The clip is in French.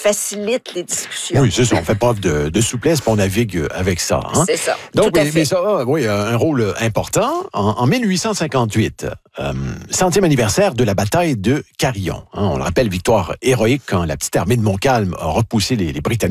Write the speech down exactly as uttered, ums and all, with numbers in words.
facilite les discussions. Oui, c'est ça. On fait preuve de, de souplesse, puis on navigue avec ça. Hein? C'est ça. Donc, tout à mais, fait. mais ça a oui, un rôle important. En, en mille huit cent cinquante-huit, euh, centième anniversaire de la bataille de Carillon. Hein, on le rappelle, victoire héroïque quand la petite armée de Montcalm a repoussé les, les Britanniques